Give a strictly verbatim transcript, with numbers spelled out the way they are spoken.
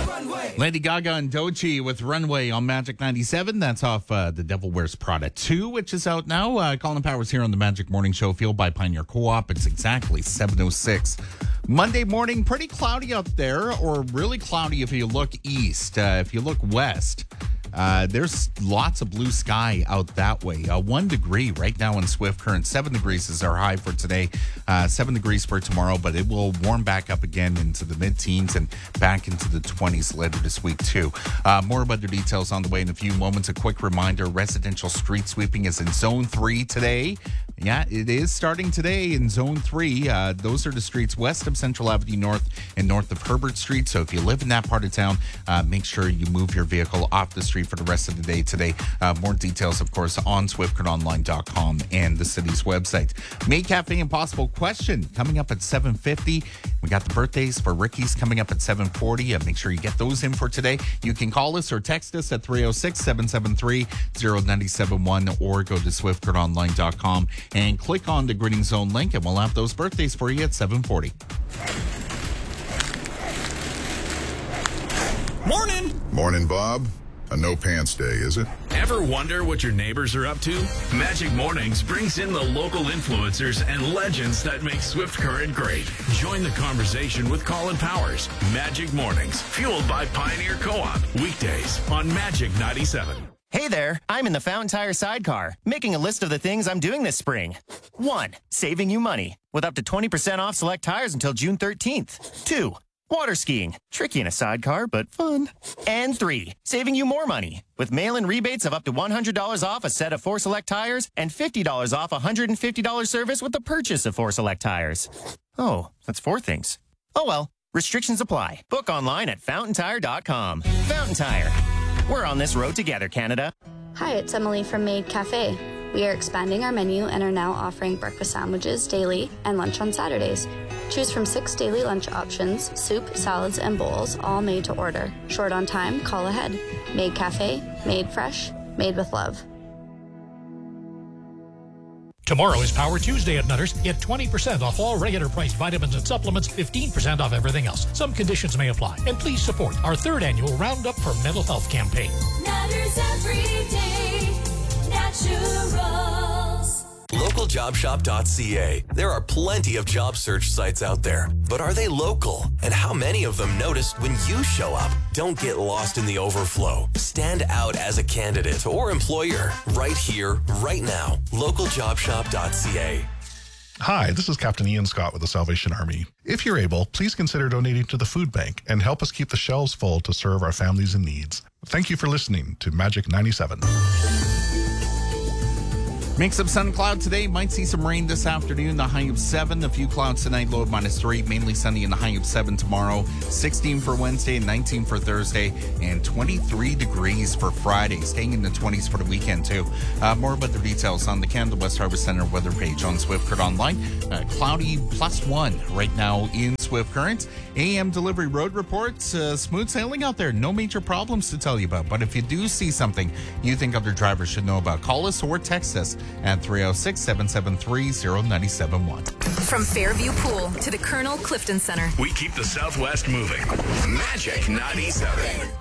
Lady Gaga and Doechii with Runway on Magic ninety-seven. That's off uh, The Devil Wears Prada two, which is out now. Uh, Colin Powers here on the Magic Morning Show, fueled by Pioneer Co-op. It's exactly seven oh six. Monday morning, pretty cloudy out there, or really cloudy if you look east. Uh, if you look west, uh, there's lots of blue sky out that way. Uh, one degree right now in Swift Current. Seven degrees is our high for today. Uh, seven degrees for tomorrow, but it will warm back up again into the mid-teens and back into the twenties later this week, too. Uh, more weather details on the way in a few moments. A quick reminder, residential street sweeping is in Zone three today. Yeah, it is starting today in Zone three. Uh, those are the streets west of Central Avenue North and north of Herbert Street. So if you live in that part of town, uh, make sure you move your vehicle off the street for the rest of the day today. Uh, more details, of course, on swift current online dot com and the city's website. Maid Cafe Impossible Question coming up at seven fifty. We got the birthdays for Ricky's coming up at seven forty. Uh, make sure you get those in for today. You can call us or text us at three oh six, seven seven three, oh nine seven one or go to swift current online dot com and click on the Grinning Zone link, and we'll have those birthdays for you at seven forty. Morning! Morning, Bob. A no pants day, is it? Ever wonder what your neighbors are up to? Magic Mornings brings in the local influencers and legends that make Swift Current great. Join the conversation with Colin Powers. Magic Mornings, fueled by Pioneer Co-op. Weekdays on Magic ninety-seven. Hey there, I'm in the Fountain Tire sidecar, making a list of the things I'm doing this spring. One, saving you money, with up to twenty percent off select tires until June thirteenth. Two, water skiing, tricky in a sidecar, but fun. And three, saving you more money, with mail-in rebates of up to one hundred dollars off a set of four select tires and fifty dollars off a one hundred fifty dollars service with the purchase of four select tires. Oh, that's four things. Oh well, restrictions apply. Book online at fountain tire dot com. Fountain Tire. We're on this road together, Canada. Hi, it's Emily from Maid Cafe. We are expanding our menu and are now offering breakfast sandwiches daily and lunch on Saturdays. Choose from six daily lunch options, soup, salads, and bowls, all made to order. Short on time? Call ahead. Maid Cafe, made fresh, made with love. Tomorrow is Power Tuesday at Nutters. Get twenty percent off all regular priced vitamins and supplements, fifteen percent off everything else. Some conditions may apply. And please support our third annual Roundup for Mental Health campaign. Nutters Everyday Naturals. local job shop dot c a. There are plenty of job search sites out there, but are they local? And how many of them notice when you show up? Don't get lost in the overflow. Stand out as a candidate or employer right here, right now. local job shop dot c a. Hi, this is Captain Ian Scott with the Salvation Army. If you're able, please consider donating to the food bank and help us keep the shelves full to serve our families in needs. Thank you for listening to Magic ninety-seven. Mix of sun cloud today. Might see some rain this afternoon. The high of seven. A few clouds tonight. Low of minus three. Mainly sunny and the high of seven tomorrow. sixteen for Wednesday and nineteen for Thursday. And twenty-three degrees for Friday. Staying in the twenties for the weekend, too. Uh, more about the details on the Canada West Harvest Center weather page on Swift Current Online. Uh, cloudy plus one right now in Swift Current. A M delivery road reports. Uh, smooth sailing out there. No major problems to tell you about. But if you do see something you think other drivers should know about, call us or text us at three oh six, seven seven three, oh nine seven one. From Fairview Pool to the Colonel Clifton Center, we keep the Southwest moving. Magic ninety-seven.